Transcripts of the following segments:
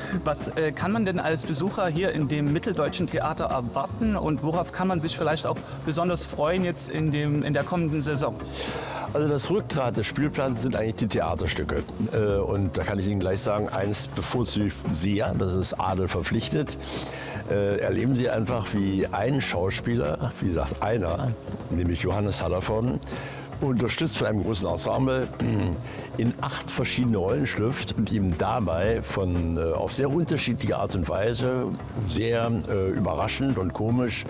Was kann man denn als Besucher hier in dem Mitteldeutschen Theater erwarten und worauf kann man sich vielleicht auch besonders freuen jetzt in der kommenden Saison? Also das Rückgrat des Spielplans sind eigentlich die Theaterstücke. Und da kann ich Ihnen gleich sagen, eins bevorzuge ich sehr, das ist Adel verpflichtet. Erleben Sie einfach, wie ein Schauspieler, wie gesagt einer, nämlich Johannes Hallervorden, unterstützt von einem großen Ensemble, in 8 verschiedene Rollen schlüpft und ihm dabei auf sehr unterschiedliche Art und Weise, sehr überraschend und komisch,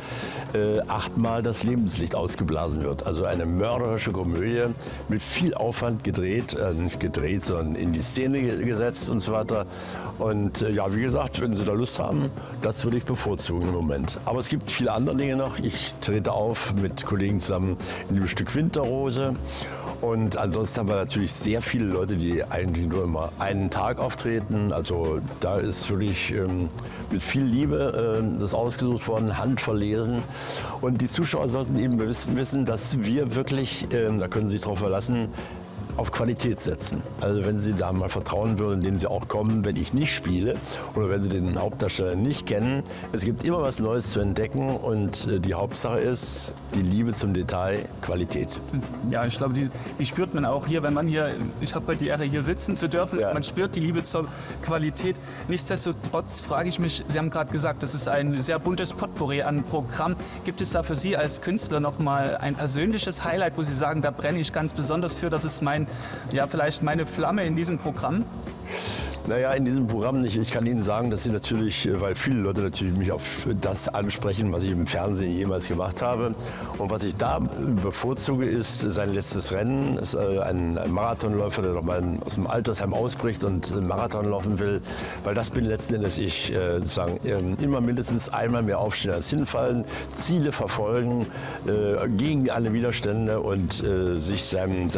8-mal das Lebenslicht ausgeblasen wird. Also eine mörderische Komödie mit viel Aufwand gedreht, nicht gedreht, sondern in die Szene gesetzt und so weiter. Und ja, wie gesagt, wenn Sie da Lust haben, das würde ich bevorzugen im Moment. Aber es gibt viele andere Dinge noch. Ich trete auf mit Kollegen zusammen in dem Stück Winterrose. Und ansonsten haben wir natürlich sehr viele Leute, die eigentlich nur immer einen Tag auftreten. Also da ist wirklich mit viel Liebe das ausgesucht worden, handverlesen. Und die Zuschauer sollten eben wissen, dass wir wirklich, da können Sie sich darauf verlassen, auf Qualität setzen. Also wenn Sie da mal vertrauen würden, indem Sie auch kommen, wenn ich nicht spiele oder wenn Sie den Hauptdarsteller nicht kennen. Es gibt immer was Neues zu entdecken und die Hauptsache ist die Liebe zum Detail, Qualität. Ja, ich glaube, die spürt man auch hier, wenn man hier, ich habe die Ehre, hier sitzen zu dürfen, ja. Man spürt die Liebe zur Qualität. Nichtsdestotrotz frage ich mich, Sie haben gerade gesagt, das ist ein sehr buntes Potpourri an Programm. Gibt es da für Sie als Künstler noch mal ein persönliches Highlight, wo Sie sagen, da brenne ich ganz besonders für, das ist vielleicht meine Flamme in diesem Programm? Naja, in diesem Programm nicht. Ich kann Ihnen sagen, dass Sie natürlich, weil viele Leute natürlich mich auf das ansprechen, was ich im Fernsehen jemals gemacht habe. Und was ich da bevorzuge, ist sein letztes Rennen. Es ist ein Marathonläufer, der noch mal aus dem Altersheim ausbricht und einen Marathon laufen will. Weil das bin letzten Endes ich, sozusagen, immer mindestens einmal mehr aufstehen als hinfallen, Ziele verfolgen, gegen alle Widerstände und sich seinen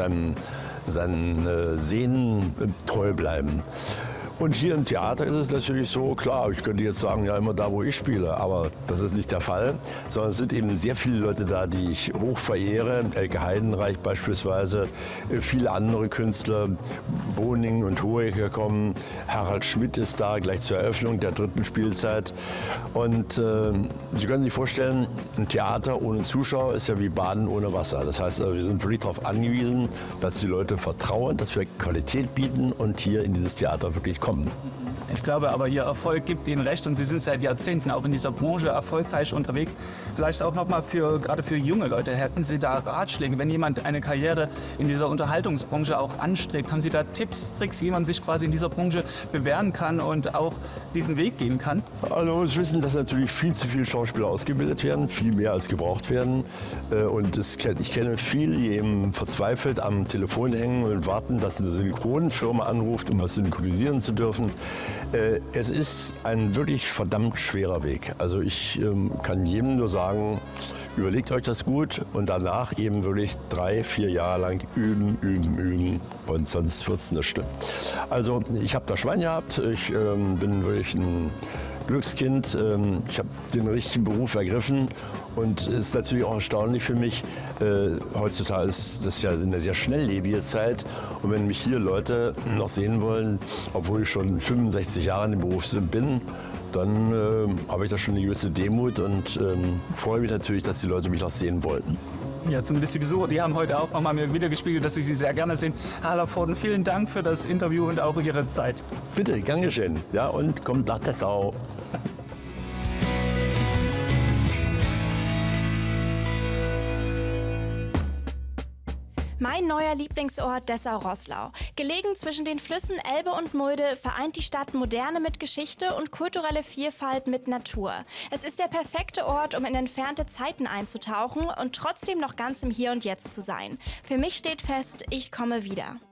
Sehnen treu bleiben. Und hier im Theater ist es natürlich so, klar, ich könnte jetzt sagen, ja immer da, wo ich spiele, aber das ist nicht der Fall, sondern es sind eben sehr viele Leute da, die ich hoch verehre, Elke Heidenreich beispielsweise, viele andere Künstler, Boning und Hohecker kommen, Harald Schmidt ist da, gleich zur Eröffnung der 3. Spielzeit und Sie können sich vorstellen, ein Theater ohne Zuschauer ist ja wie Baden ohne Wasser. Das heißt, wir sind wirklich darauf angewiesen, dass die Leute vertrauen, dass wir Qualität bieten und hier in dieses Theater wirklich kommen. Ich glaube aber, Ihr Erfolg gibt Ihnen recht und Sie sind seit Jahrzehnten auch in dieser Branche erfolgreich unterwegs. Vielleicht auch noch mal gerade für junge Leute, hätten Sie da Ratschläge, wenn jemand eine Karriere in dieser Unterhaltungsbranche auch anstrebt? Haben Sie da Tipps, Tricks, wie man sich quasi in dieser Branche bewähren kann und auch diesen Weg gehen kann? Also man muss wissen, dass natürlich viel zu viele Schauspieler ausgebildet werden, viel mehr als gebraucht werden. Und ich kenne viele, die eben verzweifelt am Telefon hängen und warten, dass eine Synchronfirma anruft, um was synchronisieren zu dürfen. Es ist ein wirklich verdammt schwerer Weg. Also ich kann jedem nur sagen, überlegt euch das gut und danach eben wirklich 3, 4 Jahre lang üben und sonst wird es nichts. Also ich habe da Schwein gehabt, ich bin wirklich ein Glückskind, ich habe den richtigen Beruf ergriffen und es ist natürlich auch erstaunlich für mich, heutzutage ist das ja eine sehr schnelllebige Zeit und wenn mich hier Leute noch sehen wollen, obwohl ich schon 65 Jahre in dem Beruf bin, dann habe ich da schon eine gewisse Demut und freue mich natürlich, dass die Leute mich noch sehen wollten. Ja, zumindest die Besucher, die haben heute auch nochmal mir wiedergespiegelt, dass sie Sie sehr gerne sehen. Herr Hallervorden, vielen Dank für das Interview und auch Ihre Zeit. Bitte, gern geschehen. Ja, und kommt nach Dessau. Mein neuer Lieblingsort Dessau-Roßlau. Gelegen zwischen den Flüssen Elbe und Mulde vereint die Stadt Moderne mit Geschichte und kulturelle Vielfalt mit Natur. Es ist der perfekte Ort, um in entfernte Zeiten einzutauchen und trotzdem noch ganz im Hier und Jetzt zu sein. Für mich steht fest, ich komme wieder.